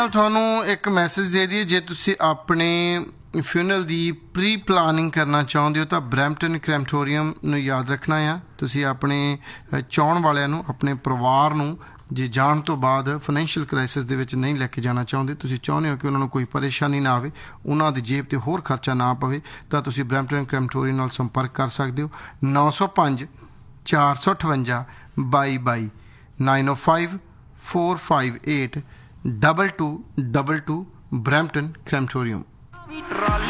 ਤੁਹਾਨੂੰ ਇੱਕ ਮੈਸੇਜ ਦੇ ਦਈਏ, ਜੇ ਤੁਸੀਂ ਆਪਣੇ ਫਿਊਨਰਲ ਦੀ ਪ੍ਰੀ ਪਲਾਨਿੰਗ ਕਰਨਾ ਚਾਹੁੰਦੇ ਹੋ ਤਾਂ ਬਰੈਂਪਟਨ ਕ੍ਰੈਮਟੋਰੀਅਮ ਨੂੰ ਯਾਦ ਰੱਖਣਾ ਆ। ਤੁਸੀਂ ਆਪਣੇ ਚਾਹੁਣ ਵਾਲਿਆਂ ਨੂੰ, ਆਪਣੇ ਪਰਿਵਾਰ ਨੂੰ ਜੇ ਜਾਣ ਤੋਂ ਬਾਅਦ ਫਾਈਨੈਂਸ਼ੀਅਲ ਕ੍ਰਾਈਸਿਸ ਦੇ ਵਿੱਚ ਨਹੀਂ ਲੈ ਕੇ ਜਾਣਾ ਚਾਹੁੰਦੇ, ਤੁਸੀਂ ਚਾਹੁੰਦੇ ਹੋ ਕਿ ਉਹਨਾਂ ਨੂੰ ਕੋਈ ਪਰੇਸ਼ਾਨੀ ਨਾ ਆਵੇ, ਉਹਨਾਂ ਦੀ ਜੇਬ 'ਤੇ ਹੋਰ ਖਰਚਾ ਨਾ ਪਵੇ, ਤਾਂ ਤੁਸੀਂ ਬਰੈਂਪਟਨ ਕ੍ਰੈਮਟੋਰੀਅਮ ਨਾਲ ਸੰਪਰਕ ਕਰ ਸਕਦੇ ਹੋ। 905 458 2222 905 458 2222 ਬਰੈਂਪਟਨ ਕ੍ਰੈਮਟੋਰੀਅਮ।